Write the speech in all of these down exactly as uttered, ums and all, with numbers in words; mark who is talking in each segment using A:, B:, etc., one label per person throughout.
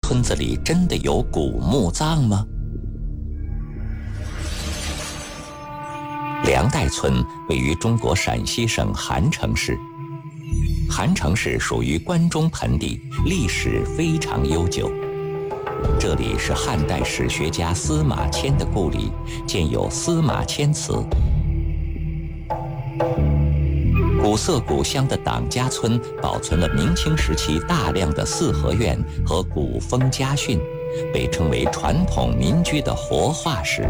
A: 村子里真的有古墓葬吗？梁代村位于中国陕西省韩城市。韩城市属于关中盆地，历史非常悠久。这里是汉代史学家司马迁的故里，建有司马迁祠。古色古香的党家村保存了明清时期大量的四合院和古风家训，被称为传统民居的活化石。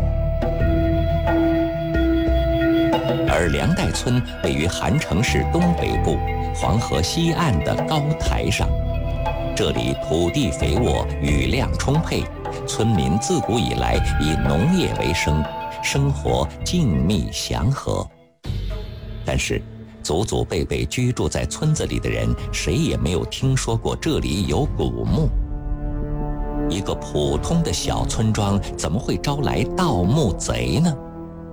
A: 而梁代村位于韩城市东北部黄河西岸的高台上，这里土地肥沃，雨量充沛，村民自古以来以农业为生，生活静谧祥和。但是祖祖辈辈居住在村子里的人，谁也没有听说过这里有古墓。一个普通的小村庄，怎么会招来盗墓贼呢？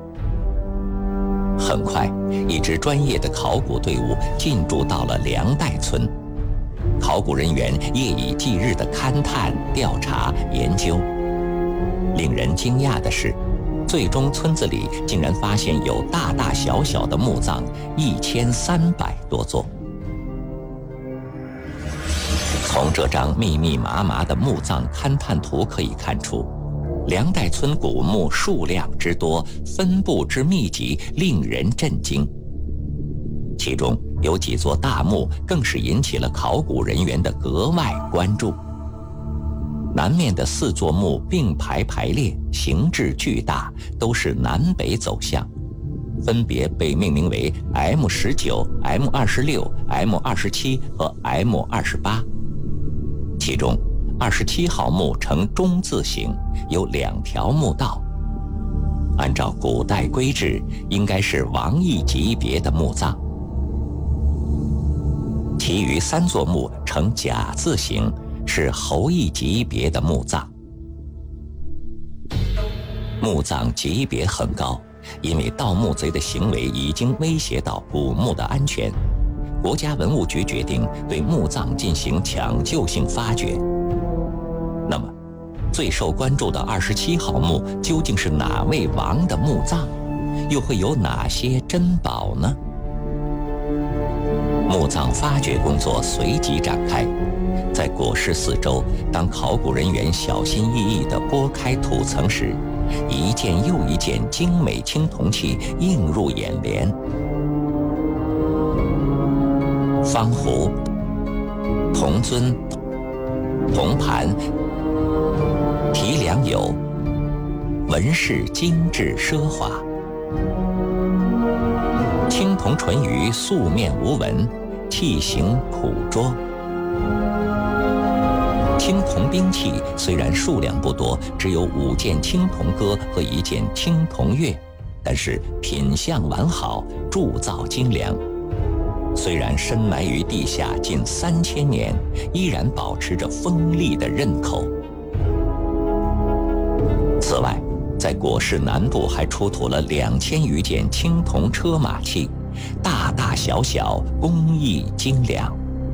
A: 很快，一支专业的考古队伍进驻到了梁代村。考古人员夜以继日地勘探、调查、研究。令人惊讶的是，最终村子里竟然发现有大大小小的墓葬一千三百多座。从这张密密麻麻的墓葬勘探图可以看出，梁代村古墓数量之多，分布之密集，令人震惊。其中有几座大墓更是引起了考古人员的格外关注。南面的四座墓并排排列，形制巨大，都是南北走向，分别被命名为 M 十九、M 二十六、M 二十七和 M 二十八。其中二十七号墓呈中字形，有两条墓道。按照古代规制，应该是王邑级别的墓葬。其余三座墓呈甲字形，是侯邑级别的墓葬。墓葬级别很高，因为盗墓贼的行为已经威胁到古墓的安全，国家文物局决定对墓葬进行抢救性发掘。那么，最受关注的二十七号墓究竟是哪位王的墓葬？又会有哪些珍宝呢？墓葬发掘工作随即展开。在椁室四周，当考古人员小心翼翼地拨开土层时，一件又一件精美青铜器映入眼帘。方壶、铜尊、铜盘、提梁有，纹饰精致奢华。青铜纯鱼素面无纹，器形朴拙。青铜兵器虽然数量不多，只有五件青铜戈和一件青铜钺，但是品相完好，铸造精良。虽然深埋于地下近三千年，依然保持着锋利的刃口。此外，在椁室南部还出土了两千余件青铜车马器，大大小小，工艺精良。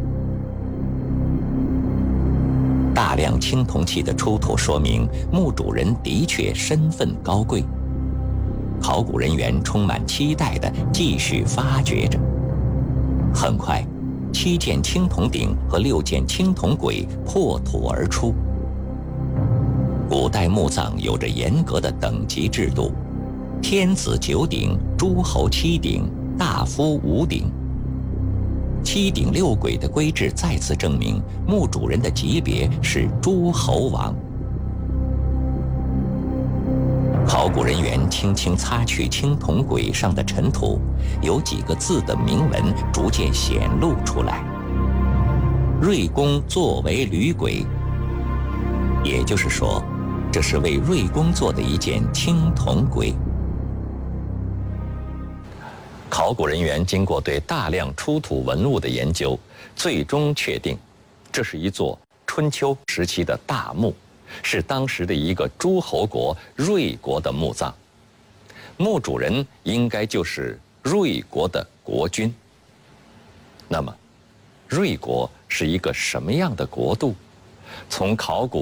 A: 大量青铜器的出土说明墓主人的确身份高贵。考古人员充满期待地继续发掘着。很快，七件青铜鼎和六件青铜簋破土而出。古代墓葬有着严格的等级制度，天子九鼎，诸侯七鼎，大夫五鼎。七鼎六簋的规制再次证明墓主人的级别是诸侯王。考古人员轻轻擦去青铜簋上的尘土，有几个字的铭文逐渐显露出来：瑞公作为履簋。也就是说，这是为瑞公做的一件青铜簋。考古人员经过对大量出土文物的研究，最终确定，这是一座春秋时期的大墓，是当时的一个诸侯国瑞国的墓葬。墓主人应该就是瑞国的国君。那么，瑞国是一个什么样的国度？从考古